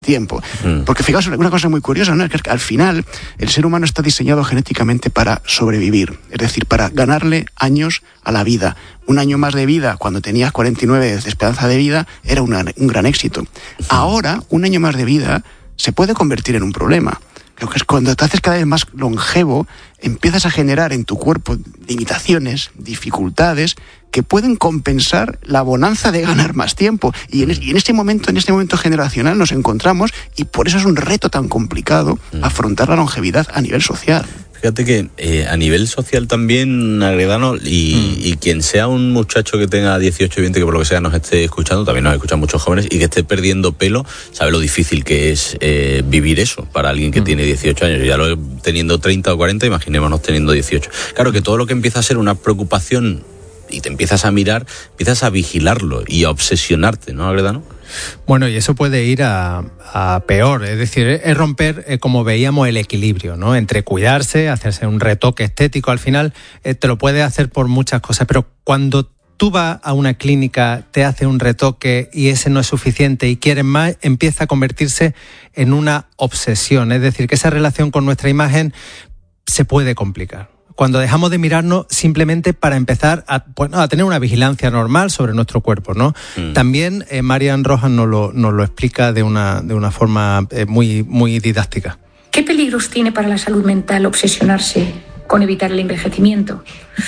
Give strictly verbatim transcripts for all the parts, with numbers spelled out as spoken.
tiempo. Mm. Porque fijaos, una cosa muy curiosa, ¿no? Es que al final el ser humano está diseñado genéticamente para sobrevivir, es decir, para ganarle años a la vida. Un año más de vida, cuando tenías cuarenta y nueve de esperanza de vida, era una, un gran éxito. Ahora, un año más de vida se puede convertir en un problema. Creo que es cuando te haces cada vez más longevo, empiezas a generar en tu cuerpo limitaciones, dificultades que pueden compensar la bonanza de ganar más tiempo. Y en, y en este momento, en este momento generacional nos encontramos, y por eso es un reto tan complicado afrontar la longevidad a nivel social. Fíjate que eh, a nivel social también, Agredano, y, mm. y quien sea un muchacho que tenga dieciocho y veinte, que por lo que sea nos esté escuchando, también nos escuchan muchos jóvenes, y que esté perdiendo pelo, sabe lo difícil que es eh, vivir eso para alguien que mm. tiene dieciocho años. Ya lo teniendo treinta o cuarenta, imaginémonos teniendo dieciocho. Claro que todo lo que empieza a ser una preocupación y te empiezas a mirar, empiezas a vigilarlo y a obsesionarte, ¿no, Agredano? Bueno, y eso puede ir a, a peor, es decir, es romper, eh, como veíamos, el equilibrio, ¿no? Entre cuidarse, hacerse un retoque estético, al final eh, te lo puedes hacer por muchas cosas, pero cuando tú vas a una clínica, te hace un retoque y ese no es suficiente y quieres más, empieza a convertirse en una obsesión, es decir, que esa relación con nuestra imagen se puede complicar. Cuando dejamos de mirarnos simplemente para empezar a, bueno, a tener una vigilancia normal sobre nuestro cuerpo, ¿no? Mm. También eh, Marian Rojas nos lo, nos lo explica de una, de una forma eh, muy, muy didáctica. ¿Qué peligros tiene para la salud mental obsesionarse con evitar el envejecimiento?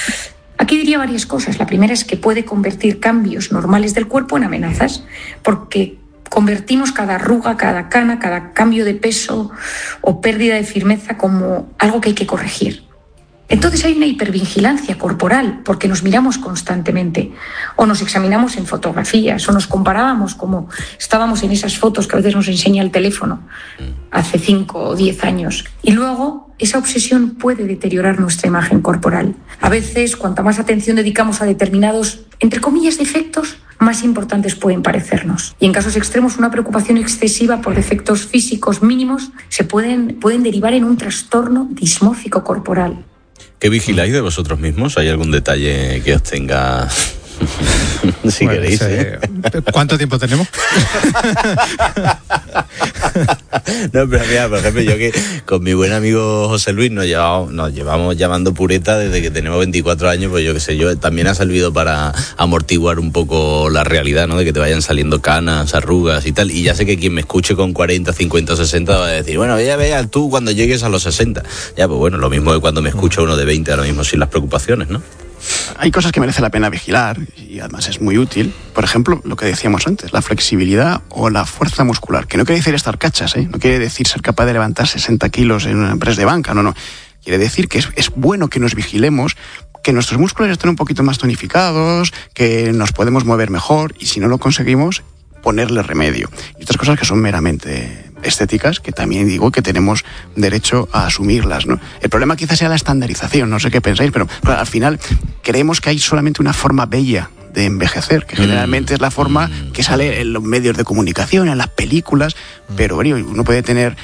Aquí diría varias cosas. La primera es que puede convertir cambios normales del cuerpo en amenazas, porque convertimos cada arruga, cada cana, cada cambio de peso o pérdida de firmeza como algo que hay que corregir. Entonces hay una hipervigilancia corporal porque nos miramos constantemente o nos examinamos en fotografías o nos comparábamos como estábamos en esas fotos que a veces nos enseña el teléfono hace cinco o diez años. Y luego esa obsesión puede deteriorar nuestra imagen corporal. A veces, cuanta más atención dedicamos a determinados, entre comillas, defectos, más importantes pueden parecernos. Y en casos extremos, una preocupación excesiva por defectos físicos mínimos se pueden, pueden derivar en un trastorno dismórfico corporal. ¿Qué vigiláis de vosotros mismos? ¿Hay algún detalle que os tenga...? si bueno, queréis, ¿eh? ¿Cuánto tiempo tenemos? No, pero mira, por ejemplo, yo que con mi buen amigo José Luis nos llevamos, nos llevamos llamando pureta desde que tenemos veinticuatro años, pues yo qué sé, yo también ha servido para amortiguar un poco la realidad, ¿no? De que te vayan saliendo canas, arrugas y tal. Y ya sé que quien me escuche con cuarenta, cincuenta, sesenta va a decir, bueno, ya veas tú cuando llegues a los sesenta. Ya, pues bueno, lo mismo que cuando me escucha uno de veinte, ahora mismo sin las preocupaciones, ¿no? Hay cosas que merece la pena vigilar y además es muy útil. Por ejemplo, lo que decíamos antes, la flexibilidad o la fuerza muscular, que no quiere decir estar cachas, ¿eh? No quiere decir ser capaz de levantar sesenta kilos en una empresa de banca, no, no. Quiere decir que es, es bueno que nos vigilemos, que nuestros músculos estén un poquito más tonificados, que nos podemos mover mejor y si no lo conseguimos, ponerle remedio. Y otras cosas que son meramente estéticas, que también digo que tenemos derecho a asumirlas, ¿no? El problema quizás sea la estandarización, no sé qué pensáis, pero, pero al final creemos que hay solamente una forma bella de envejecer, que generalmente es la forma que sale en los medios de comunicación, en las películas, pero bueno, uno puede tener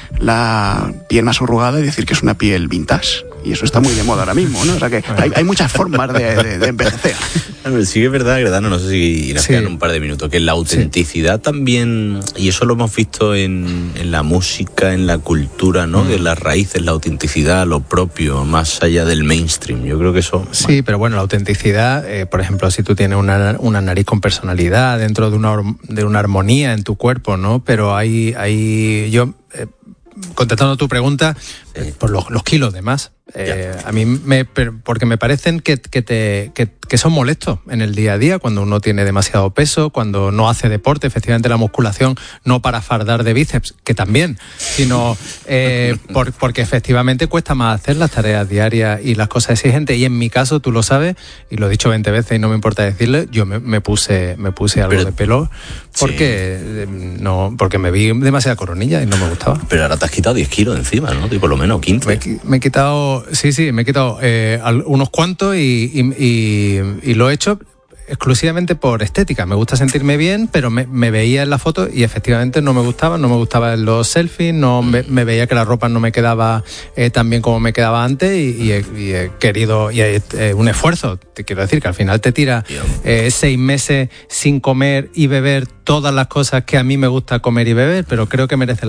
la piel más arrugada y decir que es una piel vintage, y eso está muy de moda ahora mismo, ¿no? O sea que hay, hay muchas formas de, de, de envejecer. Sí que es verdad, Agredano, no sé si nos sí. quedan un par de minutos, que la autenticidad sí. también, y eso lo hemos visto en, en la música, en la cultura, ¿no? Mm. De las raíces, la autenticidad, lo propio, más allá del mainstream. Yo creo que eso... Sí, bueno. Pero bueno, la autenticidad, eh, por ejemplo, si tú tienes una, una nariz con personalidad dentro de una, de una armonía en tu cuerpo, ¿no? Pero hay... hay yo... Eh, contestando a tu pregunta, sí. por los, los kilos de más. Eh, a mí me porque me parecen que, que, te, que, que son molestos en el día a día cuando uno tiene demasiado peso, cuando no hace deporte, efectivamente la musculación no para fardar de bíceps, que también, sino eh, por, porque efectivamente cuesta más hacer las tareas diarias y las cosas exigentes. Y en mi caso, tú lo sabes, y lo he dicho veinte veces y no me importa decirle, yo me, me puse me puse algo Pero, de pelo porque sí. no porque me vi demasiada coronilla y no me gustaba. Pero ahora te has quitado diez kilos encima, ¿no? Y por lo menos quince. Me, me he quitado, sí, sí, me he quitado eh, unos cuantos y, y, y, y lo he hecho exclusivamente por estética. Me gusta sentirme bien, pero me, me veía en la foto y efectivamente no me gustaba, no me gustaban los selfies, no me, me veía que la ropa no me quedaba eh, tan bien como me quedaba antes y, y, he, y he querido, y he, eh, un esfuerzo, te quiero decir que al final te tira eh, seis meses sin comer y beber todas las cosas que a mí me gusta comer y beber, pero creo que merece la